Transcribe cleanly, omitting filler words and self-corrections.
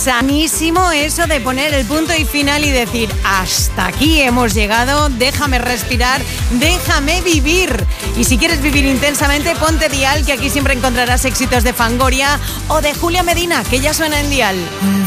sanísimo eso de poner el punto y final y decir, hasta aquí hemos llegado, déjame respirar, déjame vivir. Y si quieres vivir intensamente, ponte Dial, que aquí siempre encontrarás éxitos de Fangoria o de Julia Medina, que ya suena en Dial.